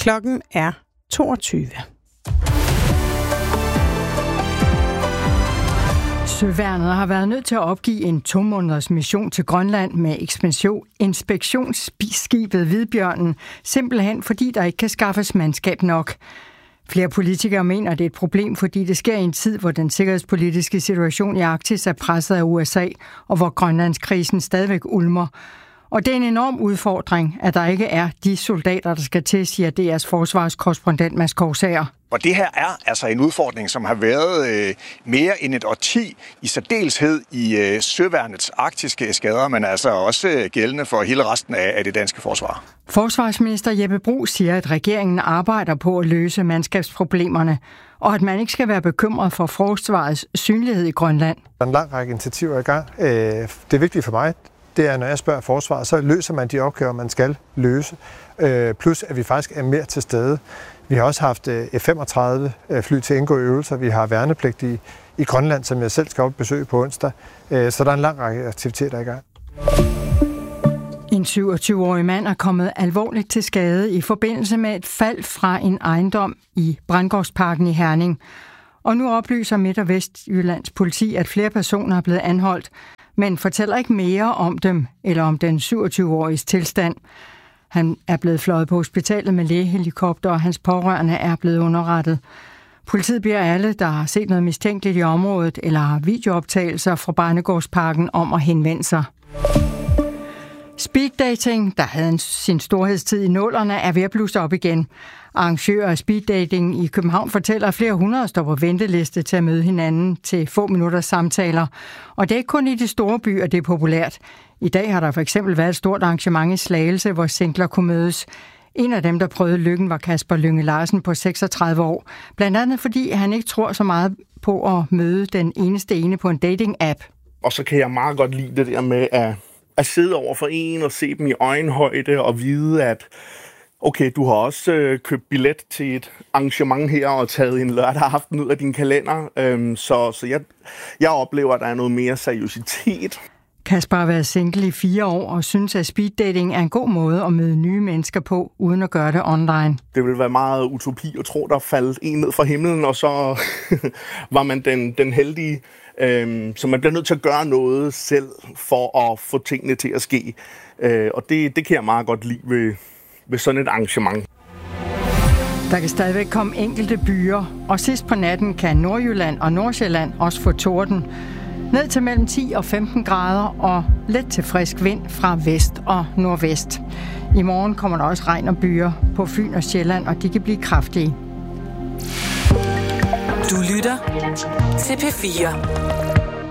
Klokken er 22. Søværnet har været nødt til at opgive en 2-måneders mission til Grønland med inspektionsskibet Hvidbjørnen, simpelthen fordi der ikke kan skaffes mandskab nok. Flere politikere mener, at det er et problem, fordi det sker i en tid, hvor den sikkerhedspolitiske situation i Arktis er presset af USA, og hvor Grønlandskrisen stadigvæk ulmer. Og det er en enorm udfordring, at der ikke er de soldater, der skal til, siger DR's forsvarskorrespondent Mads Korsager. Og det her er altså en udfordring, som har været mere end et årti, i særdeleshed i Søværnets arktiske eskader, men altså også gældende for hele resten af det danske forsvar. Forsvarsminister Jeppe Bruus siger, at regeringen arbejder på at løse mandskabsproblemerne, og at man ikke skal være bekymret for forsvarets synlighed i Grønland. Der er en lang række initiativer i gang. Det er vigtigt for mig, det er, når jeg spørger forsvaret, så løser man de opgaver, man skal løse. Plus, at vi faktisk er mere til stede. Vi har også haft F-35 fly til at indgå i øvelser. Vi har værnepligt i Grønland, som jeg selv skal op besøge på onsdag. Så der er en lang række aktiviteter i gang. En 27-årig mand er kommet alvorligt til skade i forbindelse med et fald fra en ejendom i Brandgårdsparken i Herning. Og nu oplyser Midt- og Vestjyllands politi, at flere personer er blevet anholdt, men fortæller ikke mere om dem eller om den 27-åriges tilstand. Han er blevet fløjet på hospitalet med lægehelikopter, og hans pårørende er blevet underrettet. Politiet beder alle, der har set noget mistænkeligt i området eller har videooptagelser fra Brandgårdsparken, om at henvende sig. Speeddating, der havde sin storhedstid i 00'erne, er ved at blusse op igen. Arrangører af speeddating i København fortæller, at flere hundrede står på venteliste til at møde hinanden til få minutters samtaler. Og det er ikke kun i de store byer, det er populært. I dag har der for eksempel været et stort arrangement i Slagelse, hvor singler kunne mødes. En af dem, der prøvede lykken, var Kasper Lynge Larsen på 36 år. Blandt andet fordi han ikke tror så meget på at møde den eneste ene på en dating-app. Og så kan jeg meget godt lide det der med at sidde over for en og se dem i øjenhøjde og vide, at okay, du har også købt billet til et arrangement her og taget en lørdag aften ud af din kalender. Så jeg oplever, at der er noget mere seriøsitet. Kasper har været single i 4 år og synes, at speeddating er en god måde at møde nye mennesker på, uden at gøre det online. Det ville være meget utopi at tro, der faldt en ned fra himlen, og så var man den heldige. Så man bliver nødt til at gøre noget selv for at få tingene til at ske. Og det kan jeg meget godt lide ved sådan et arrangement. Der kan stadigvæk komme enkelte byer, og sidst på natten kan Nordjylland og Nordsjælland også få torden. Ned til mellem 10 og 15 grader og let til frisk vind fra vest og nordvest. I morgen kommer der også regn og byer på Fyn og Sjælland, og de kan blive kraftige. Du lytter til P4.